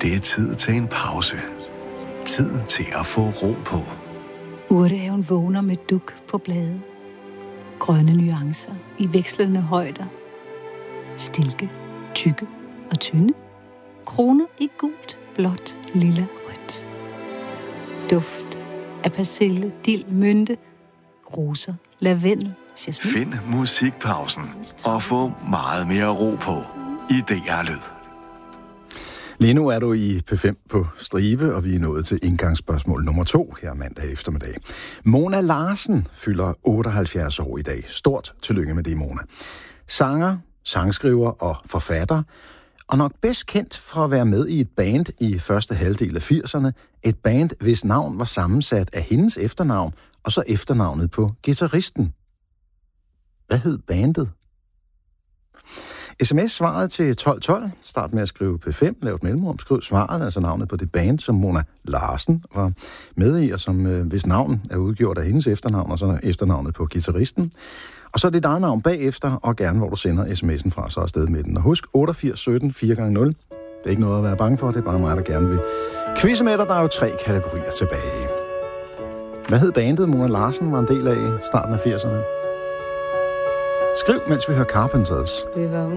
Det er tid til en pause. Tid til at få ro på. Urtehaven vågner med duk på blade. Grønne nuancer i vekslende højder. Stilke, tykke og tynde. Kroner i gult, blåt, lilla, rødt. Duft af persille, dild, mynte, roser, lavendel, jasmin. Find musikpausen og få meget mere ro på i DR Lyd. Lige nu er du i P5 på stribe, og vi er nået til indgangsspørgsmål nummer 2 her mandag eftermiddag. Mona Larsen fylder 78 år i dag. Stort tillykke med det, Mona. Sanger, sangskriver og forfatter, og nok bedst kendt for at være med i et band i første halvdel af 80'erne. Et band, hvis navn var sammensat af hendes efternavn, og så efternavnet på guitaristen. Hvad hed bandet? SMS-svaret til 1212. Start med at skrive P5, lav et mellemrum, skriv svaret, altså navnet på det band, som Mona Larsen var med i, og som hvis navn er udgjort af hendes efternavn, og så efternavnet på guitaristen. Og så er det dit eget navn bagefter, og gerne hvor du sender sms'en fra, så afsted med den. Og husk 8817 4x0. Det er ikke noget at være bange for, det er bare mig, der gerne vil quizze med dig. Der er jo 3 kategorier tilbage. Hvad hed bandet, Mona Larsen var en del af i starten af 80'erne? Skriv, mens vi hører Carpenters.